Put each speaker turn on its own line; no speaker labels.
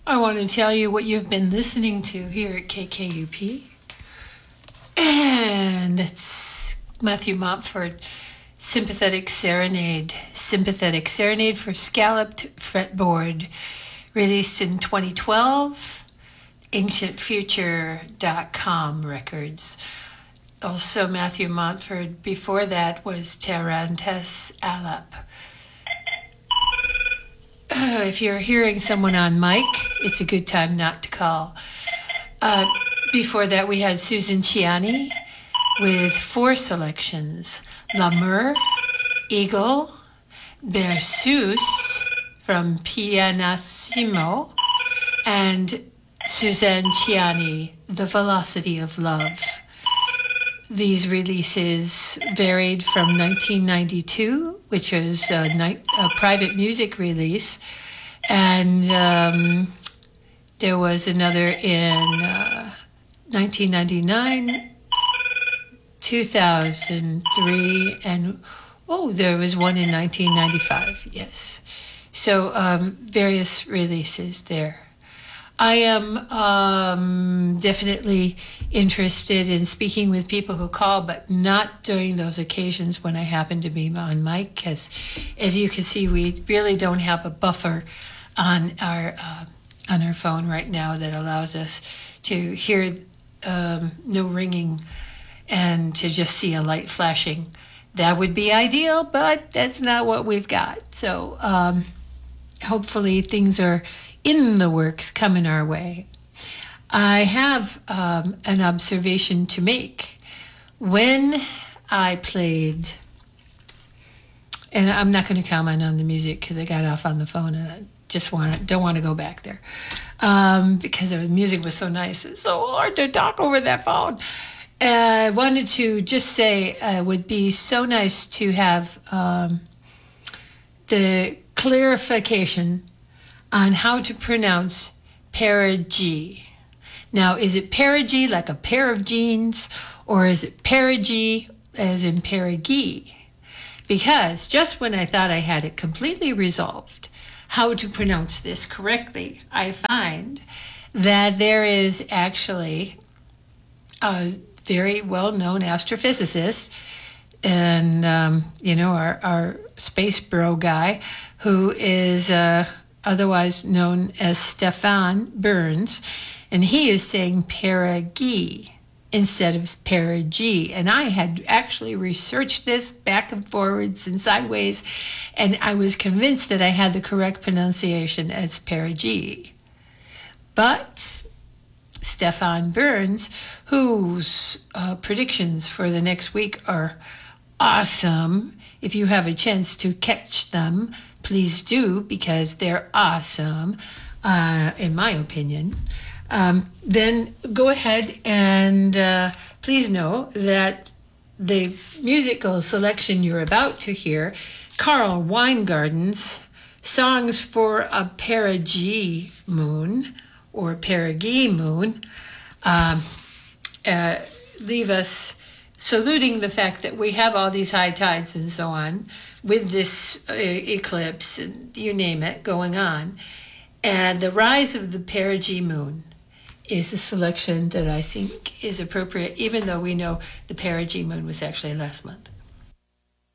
I want to tell you what you've been listening to here at KKUP. And it's Matthew Montfort, Sympathetic Serenade. Sympathetic Serenade for Scalloped Fretboard, released in 2012, ancientfuture.com records. Also, Matthew Montfort, before that, was Tarantes Alap. If you're hearing someone on mic, it's a good time not to call. Before that, we had Susan Ciani with 4 selections. L'Amour, Eagle, Berceuse from Pianissimo, and Suzanne Ciani, The Velocity of Love. These releases varied from 1992, which was a private music release, and there was another in 1999, 2003, and there was one in 1995, yes. So various releases there. I am definitely interested in speaking with people who call, but not during those occasions when I happen to be on mic, because as you can see, we really don't have a buffer on our phone right now that allows us to hear no ringing and to just see a light flashing. That would be ideal, but that's not what we've got. So hopefully things are in the works coming our way. I have an observation to make. When I played, and I'm not going to comment on the music because I got off on the phone and I just don't want to go back there because the music was so nice. It's so hard to talk over that phone. I wanted to just say it would be so nice to have the clarification on how to pronounce perigee. Now, is it perigee like a pair of jeans, or is it perigee as in perigee? Because just when I thought I had it completely resolved how to pronounce this correctly, I find that there is actually a very well-known astrophysicist and, our space bro guy who is otherwise known as Stefan Burns, and he is saying perigee instead of perigee. And I had actually researched this back and forwards and sideways, and I was convinced that I had the correct pronunciation as perigee. But Stefan Burns, whose predictions for the next week are awesome, if you have a chance to catch them, please do, because they're awesome, in my opinion. Then go ahead and please know that the musical selection you're about to hear, Carl Weingarten's Songs for a Perigee Moon, or Perigee Moon, leave us saluting the fact that we have all these high tides and so on with this eclipse and you name it going on. And the rise of the perigee moon is a selection that I think is appropriate, even though we know the perigee moon was actually last month.